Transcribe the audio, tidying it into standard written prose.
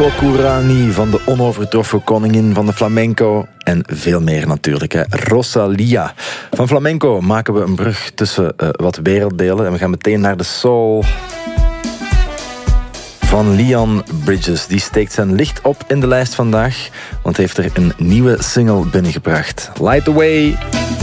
Fokurani van de onovertroffen koningin van de flamenco en veel meer natuurlijk. Hè. Rosalia. Van flamenco maken we een brug tussen wat werelddelen en we gaan meteen naar de soul van Leon Bridges. Die steekt zijn licht op in de lijst vandaag, want heeft er een nieuwe single binnengebracht. Light the Way.